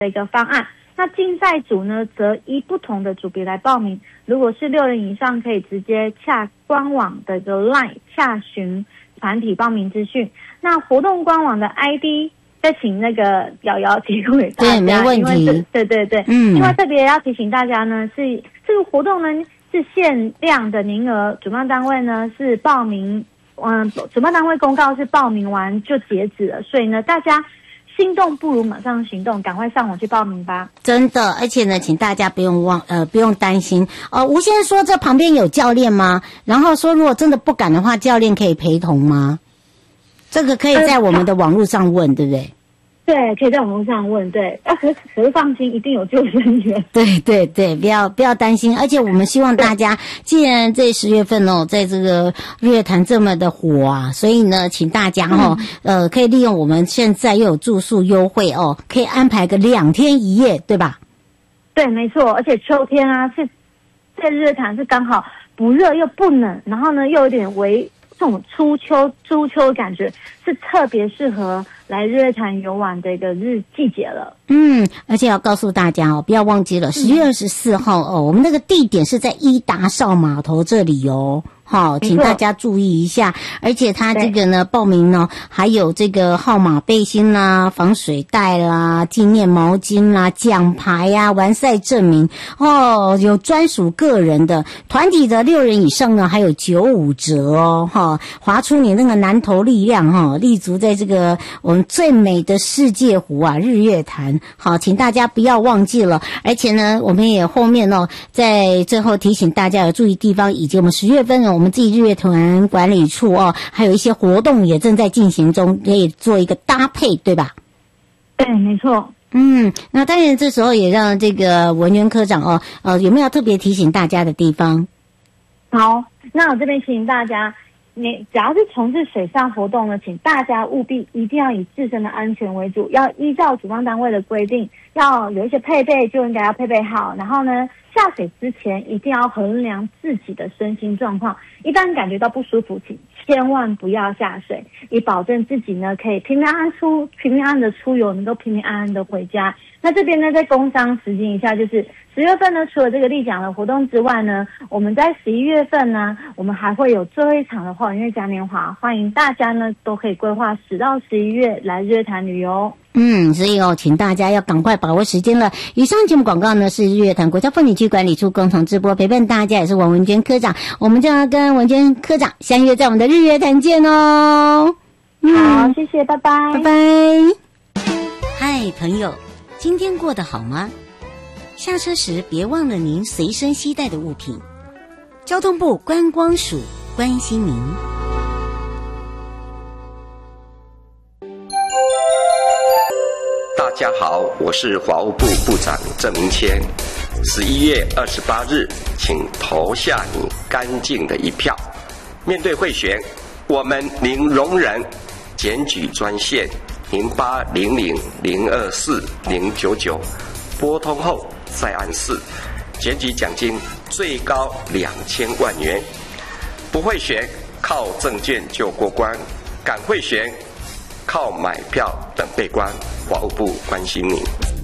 的一个方案。那竞赛组呢，则依不同的组别来报名。如果是6人以上，可以直接洽官网的一个 LINE 洽询团体报名资讯。那活动官网的 ID， 再请那个瑶瑶提供给大家。 对，没问题。 对，另外特别要提醒大家呢，是这个活动呢是限量的名额，主办单位呢是报名，主办单位公告是报名完就截止了，所以呢大家心动不如马上行动，赶快上网去报名吧！ 真的，而且呢，请大家不用担心。吴先生说这旁边有教练吗？然后说如果真的不敢的话，教练可以陪同吗？这个可以在我们的网络上问，对不对？ 对，可以在网络上问。对，可是放心，一定有救生员。 对，不要担心。而且我们希望大家，既然这10月份在这个日月潭这么的火啊，所以呢，请大家可以利用我们现在又有住宿优惠可以安排个2天1夜，对吧？ 对，没错。而且秋天啊，是在日月潭是刚好不热又不冷，然后呢又有点这种初秋的感觉，是特别适合来日月潭游玩的一个季节了。 而且要告诉大家不要忘记了10月24号我们那个地点是在伊达邵码头这里好，请大家注意一下。而且他这个呢，报名呢，还有这个号码背心啦、防水袋啦、纪念毛巾啦、奖牌呀、完赛证明有专属个人的，团体的6人以上呢，还有95折划出你那个南投力量立足在这个我们最美的世界湖啊，日月潭。好，请大家不要忘记了。而且呢，我们也后面在最后提醒大家要注意地方，以及我们10月份我们自己日月潭管理处还有一些活动也正在进行中，可以做一个搭配，对吧？ 对，没错。 那当然这时候也让这个文渊科长有没有特别提醒大家的地方？ 好，那我这边提醒大家，你只要是从事水上活动呢，请大家务必一定要以自身的安全为主，要依照主办单位的规定，要有一些配备就应该要配备好，然后呢下水之前一定要衡量自己的身心状况，一旦感觉到不舒服，请千万不要下水，以保证自己呢可以平平安安的出游，能够平平安安的回家。那这边呢在工商时间一下，就是10月份呢，除了这个立奖的活动之外呢，我们在11月份呢，我们还会有最后一场的花园月嘉年华，欢迎大家呢都可以规划10到11月来日月潭旅游。 所以请大家要赶快把握时间了。以上节目广告呢是日月潭国家风景区管理处共同直播，陪伴大家也是王文娟科长，我们就要跟文娟科长相约在我们的日月潭见好，谢谢，拜拜， 拜拜。嗨，朋友，今天过得好吗？下车时别忘了您随身携带的物品。交通部观光署关心您。 大家好，我是法务部部长郑明谦。11月28日，请投下你干净的一票。面对贿选，我们零容忍。检举专线0800024099，拨通后再按4，检举奖金最高2000万元。不贿选，靠证件就过关；敢贿选，靠买票等被关。法务部关心你。